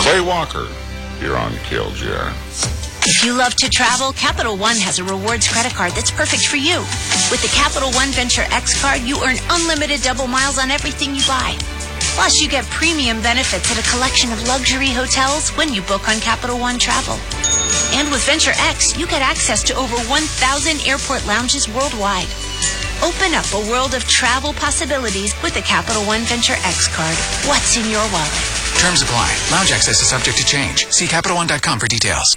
Clay Walker here on KLGR. If you love to travel, Capital One has a rewards credit card that's perfect for you. With the Capital One Venture X card, you earn unlimited double miles on everything you buy. Plus, you get premium benefits at a collection of luxury hotels when you book on Capital One Travel. And with Venture X, you get access to over 1,000 airport lounges worldwide. Open up a world of travel possibilities with the Capital One Venture X card. What's in your wallet? Terms apply. Lounge access is subject to change. See CapitalOne.com for details.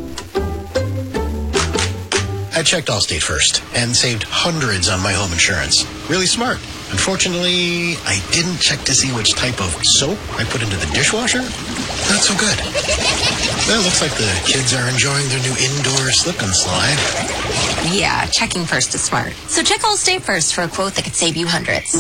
I checked Allstate first and saved hundreds on my home insurance. Really smart. Unfortunately, I didn't check to see which type of soap I put into the dishwasher. Not so good. Well, looks like the kids are enjoying their new indoor slip and slide. Yeah, checking first is smart. So check Allstate first for a quote that could save you hundreds.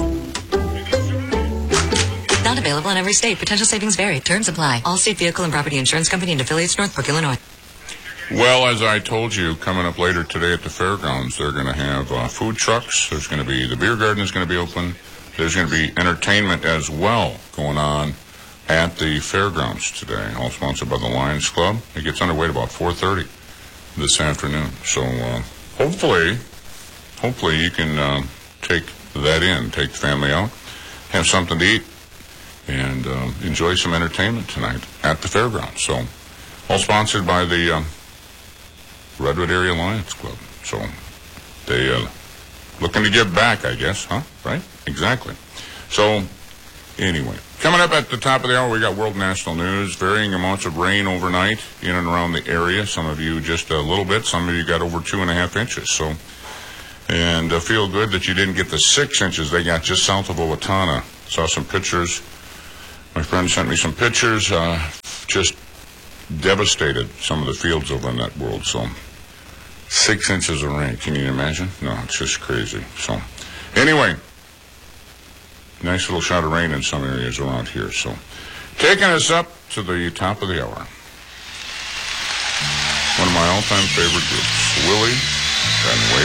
Not available in every state. Potential savings vary. Terms apply. Allstate Vehicle and Property Insurance Company and affiliates, Northbrook, Illinois. Well, as I told you, coming up later today at the fairgrounds, they're going to have food trucks. There's going to be, the beer garden is going to be open. There's going to be entertainment as well going on at the fairgrounds today, all sponsored by the Lions Club. It gets underway at about 4:30 this afternoon. So hopefully you can take that in, take the family out, have something to eat, and enjoy some entertainment tonight at the fairgrounds. So all sponsored by the Redwood Area Lions Club. So they looking to give back, I guess, huh? Right? Exactly. So anyway, coming up at the top of the hour, we got world national news. Varying amounts of rain overnight in and around the area. Some of you just a little bit. Some of you got over 2.5 inches. So, and feel good that you didn't get the 6 inches they got just south of Owatonna. Saw some pictures. My friend sent me some pictures. Just devastated some of the fields over in that world. So 6 inches of rain. Can you imagine? No, it's just crazy. So anyway, nice little shot of rain in some areas around here. So taking us up to the top of the hour. One of my all-time favorite groups, Willie and Way